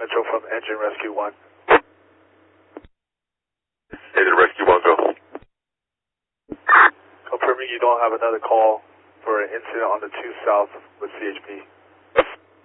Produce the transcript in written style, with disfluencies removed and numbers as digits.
Metro from Engine Rescue 1. Engine Rescue 1, go. Confirming you don't have another call for an incident on the 2 South with CHP.